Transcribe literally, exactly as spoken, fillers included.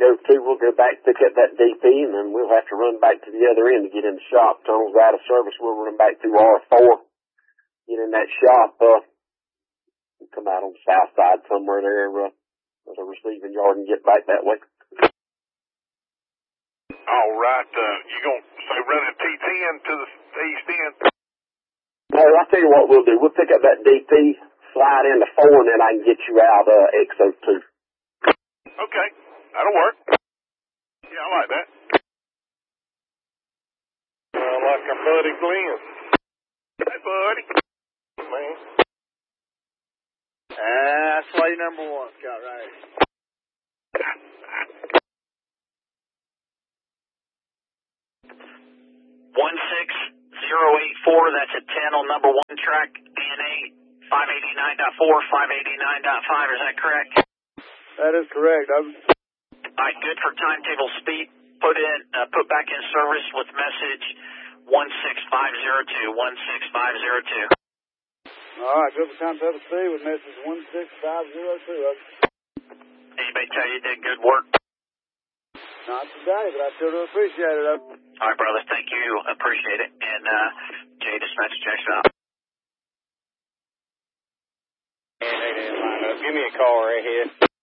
go to, we'll go back, pick up that D P, and then we'll have to run back to the other end to get in the shop. Tunnel's out of service. We'll run back through R four, get in that shop, uh, and come out on the south side somewhere there, uh, as a receiving yard and get back that way. All right. Uh, you gonna say running T ten to the east end? No, I'll tell you what we'll do. We'll pick up that D P, slide into four, and then I can get you out, uh, X O two. Okay. That'll work. Yeah, I like that. Uh, like our buddy Glenn. Hey, buddy. Man. That's why you're number one, Scott Ryder. one six zero eight four, that's a ten on number one track, D N A five eighty-nine point four, five eighty-nine point five, is that correct? That is correct. I'm... All right, good for timetable speed. Put in, uh, put back in service with message one six five zero two, one six five zero two. All right, good for timetable speed with message one six five zero two. Anybody tell you you did good work? Not today, but I sure do appreciate it. All right, brother, thank you. Appreciate it. And, uh, Jay, dispatch checks out. Give me a call right here.